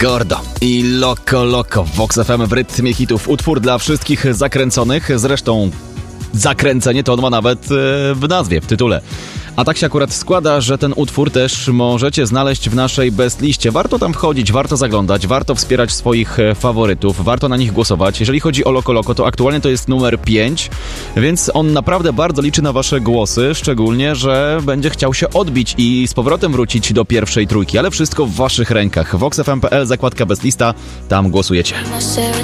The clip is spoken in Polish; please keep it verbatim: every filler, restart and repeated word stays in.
Gordo i Loco Loco w Vox F M w rytmie hitów. Utwór dla wszystkich zakręconych. Zresztą zakręcenie to on ma nawet w nazwie, w tytule. A tak się akurat składa, że ten utwór też możecie znaleźć w naszej best liście. Warto tam wchodzić, warto zaglądać, warto wspierać swoich faworytów, warto na nich głosować. Jeżeli chodzi o Loco Loco, to aktualnie to jest numer pięć, więc on naprawdę bardzo liczy na wasze głosy, szczególnie, że będzie chciał się odbić i z powrotem wrócić do pierwszej trójki, ale wszystko w waszych rękach. vox f m kropka p l, zakładka best lista, tam głosujecie.